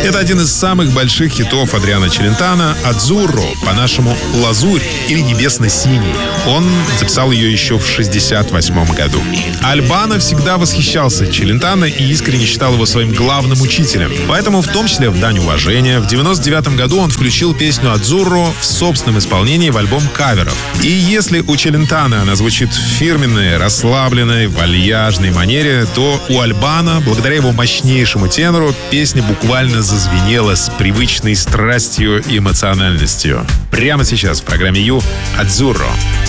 Это один из самых больших хитов Адриано Челентано «Адзурро», по-нашему «Лазурь» или «Небесно-синий». Он записал ее еще в 1968 году. Альбано всегда восхищался Челентано и искренне считал его своим главным учителем. Поэтому, в том числе в дань уважения, в 1999 году он включил песню «Адзурро» в собственном исполнении в альбом каверов. И если у Челентано она звучит в фирменной, расслабленной, вальяжной манере, то у Альбано, благодаря его мощнейшему тенору, песня буквально зазвенела с привычной страстью и эмоциональностью. Прямо сейчас в программе «Ю» «Адзурро».